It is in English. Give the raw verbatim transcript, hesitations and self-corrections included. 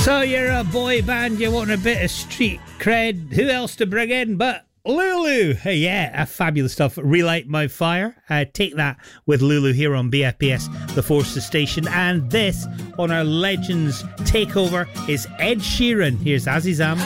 So you're a boy band, you want a bit of street cred. Who else to bring in but Lulu? Hey, yeah, fabulous stuff. Relight My Fire. Uh, take that with Lulu here on B F B S, the Forces Station. And this on our Legends Takeover is Ed Sheeran. Here's Azizam.